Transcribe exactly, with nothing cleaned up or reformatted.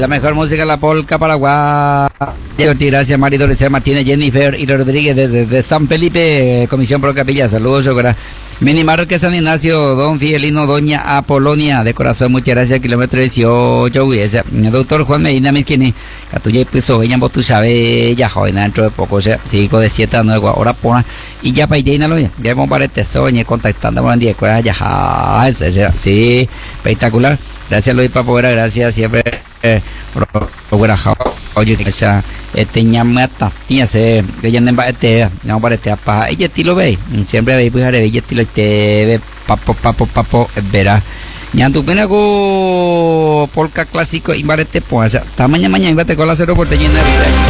la mejor música, la polca paraguaya. Gracias, María Dolce Martínez, Jennifer y Rodríguez desde de San Felipe, Comisión Pro Capilla. Saludos, Chocora. Minimarque San Ignacio, don Fidelino, doña Apolonia, de corazón, muchas gracias, kilómetro dieciocho, hubiese. Doctor Juan Medina, Milkini, Catuye, Piso, Veña, Botu, sabe, ya joven, dentro de poco, o sea, cinco de siete a nueve, ahora pona, y ya para ir, ya, ya hemos para este soñe, contactando con diez, ya, ya, sí, espectacular. Gracias, Luis Papora, gracias, siempre, eh, por oye, que ya, este ñamata, tiene ese, que ya no este, no para este, apa, ella estilo ve, siempre ve, pues, haré, ella estilo este, ve, papo, papo, papo, verá, ya tu pena con polka clásico, y para este, pues, hasta mañana, mañana, vete con la cero por te llena.